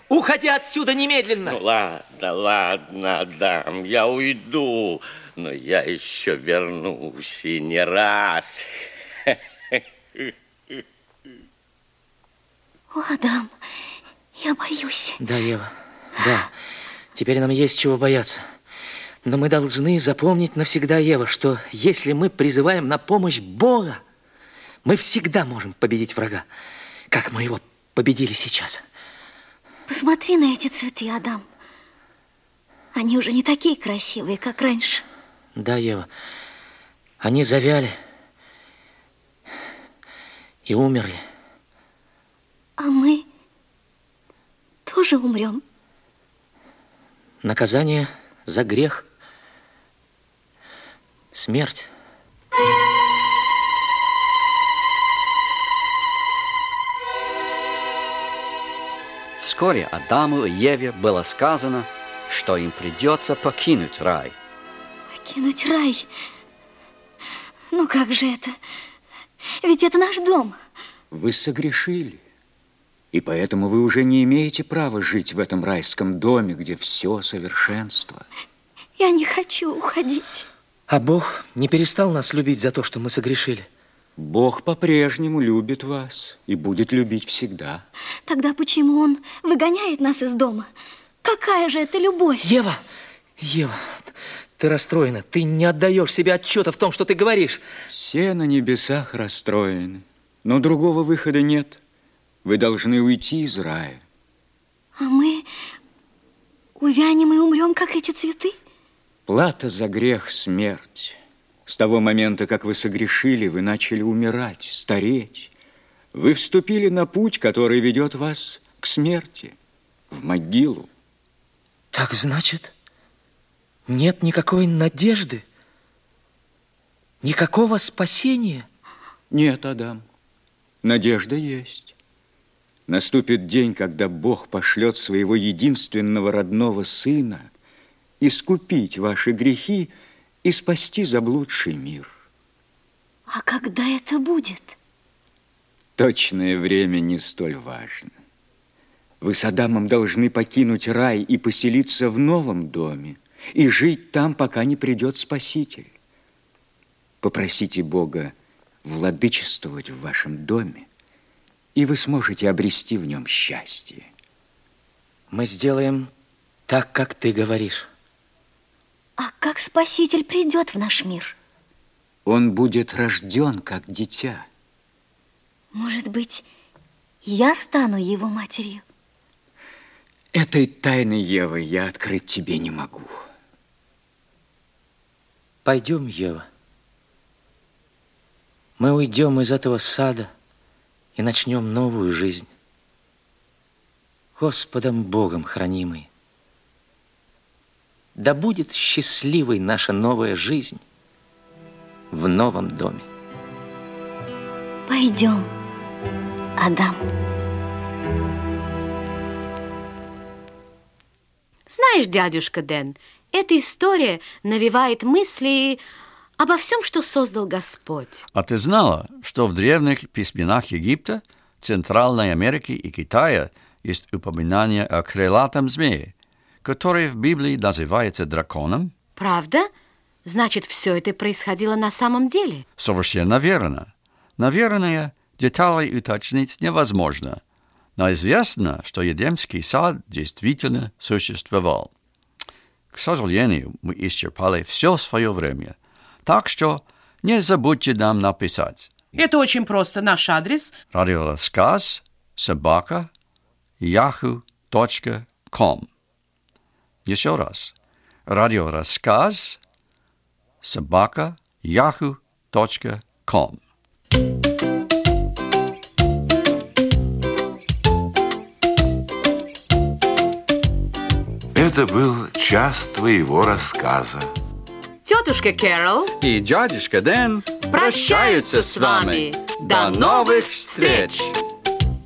Уходи отсюда немедленно. Ну, ладно, Адам, я уйду. Но я еще вернусь, и не раз. О, Адам, я боюсь. Да, Ева, да. Теперь нам есть чего бояться. Но мы должны запомнить навсегда, Ева, что если мы призываем на помощь Бога, мы всегда можем победить врага, как мы его победили сейчас. Посмотри на эти цветы, Адам. Они уже не такие красивые, как раньше. Да, Ева, они завяли и умерли. А мы тоже умрем. Наказание за грех – смерть. Вскоре Адаму и Еве было сказано, что им придется покинуть рай. Покинуть рай? Ну как же это? Ведь это наш дом. Вы согрешили, и поэтому вы уже не имеете права жить в этом райском доме, где все совершенство. Я не хочу уходить. А Бог не перестал нас любить за то, что мы согрешили? Бог по-прежнему любит вас и будет любить всегда. Тогда почему Он выгоняет нас из дома? Какая же это любовь? Ева, ты расстроена. Ты не отдаешь себе отчета в том, что ты говоришь. Все на небесах расстроены, но другого выхода нет. Вы должны уйти из рая. А мы увянем и умрем, как эти цветы? Плата за грех – смерть. С того момента, как вы согрешили, вы начали умирать, стареть. Вы вступили на путь, который ведет вас к смерти, в могилу. Так значит, нет никакой надежды? Никакого спасения? Нет, Адам, надежда есть. Наступит день, когда Бог пошлет своего единственного родного Сына искупить ваши грехи и спасти заблудший мир. А когда это будет? Точное время не столь важно. Вы с Адамом должны покинуть рай и поселиться в новом доме, и жить там, пока не придет Спаситель. Попросите Бога владычествовать в вашем доме, и вы сможете обрести в нем счастье. Мы сделаем так, как ты говоришь. А как Спаситель придет в наш мир? Он будет рожден, как дитя. Может быть, я стану его матерью? Этой тайны, Ева, я открыть тебе не могу. Пойдем, Ева. Мы уйдем из этого сада и начнем новую жизнь. Господом Богом хранимый. Да будет счастливой наша новая жизнь в новом доме. Пойдем, Адам. Знаешь, дядюшка Дэн, эта история навевает мысли обо всем, что создал Господь. А ты знала, что в древних письменах Египта, Центральной Америки и Китая есть упоминание о крылатом змее, который в Библии называется драконом? Правда? Значит, все это происходило на самом деле? Совершенно верно. Наверное, деталей уточнить невозможно, но известно, что Едемский сад действительно существовал. К сожалению, мы исчерпали все свое время, так что не забудьте нам написать. Это очень просто. Наш адрес: radioraskaz@yahoo.com. Еще раз. radioraskaz@yahoo.com. Это был час твоего рассказа. Тетушка Кэрол И дядюшка Дэн прощаются с вами. До новых встреч!